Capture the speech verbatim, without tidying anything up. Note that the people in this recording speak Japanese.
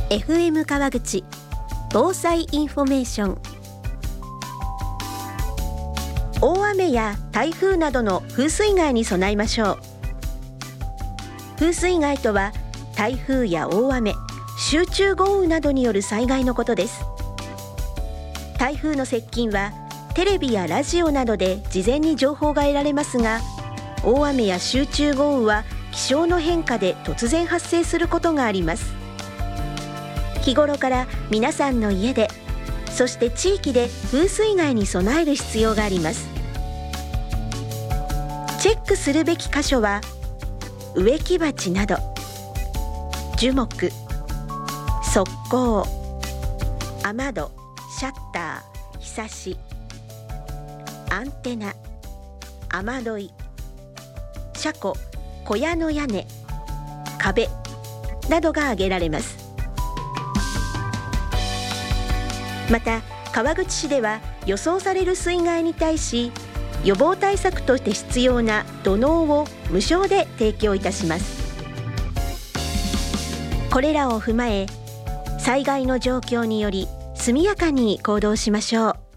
エフエム 川口防災インフォメーション。大雨や台風などの風水害に備えましょう。風水害とは台風や大雨、集中豪雨などによる災害のことです。台風の接近はテレビやラジオなどで事前に情報が得られますが、大雨や集中豪雨は気象の変化で突然発生することがあります。日頃から皆さんの家で、そして地域で風水害に備える必要があります。チェックするべき箇所は植木鉢など、樹木、側溝、雨戸、シャッター、ひさし、アンテナ、雨どい、車庫、小屋の屋根、壁などが挙げられます。また川口市では予想される水害に対し、予防対策として必要な土のうを無償で提供いたします。これらを踏まえ、災害の状況により速やかに行動しましょう。